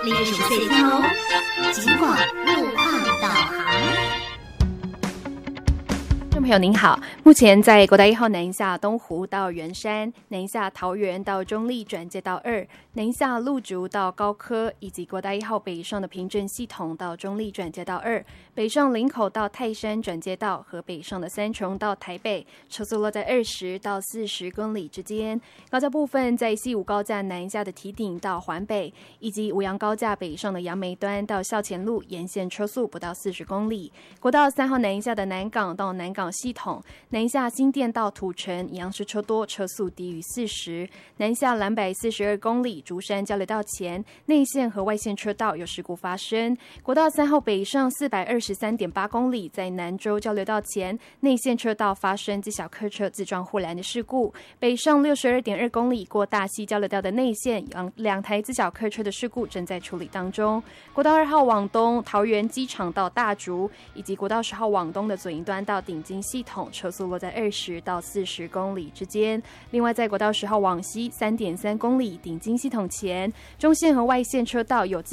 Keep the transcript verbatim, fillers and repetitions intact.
历史岁天哦。尽管路况导航。 众朋友您好，目前在国道一号南一下东湖到圆山、南一下桃园到中立转接道二、南一下鹿竹到高科，以及国道一号北上的平镇系统到中立转接道二、北上林口到泰山转接道和北上的三重到台北，车速落在二十到四十公里之间。高架部分在西武高架南一下的堤顶到环北，以及五杨高架北上的杨梅端到校前路沿线车速不到四十公里。国道三号南一下的南港到南港系统，南一下新店到土城一样是车多，车速低于四十。南一下两百四十二公里竹山交流道前内线和外线车道有事故发生。国道三号北上四百二十三点八公里，在南州交流道前内线车道发生机小客车自撞护栏的事故。北上六十二点二公里过大溪交流道的内线两两台自小客车的事故正在处理当中。国道二号往东桃园机场到大竹，以及国道十号往东的左营端到顶金系统，车速落在二十到四十公里之间。另外在国道十号往西三点三公里顶金系统前中线和外线车道有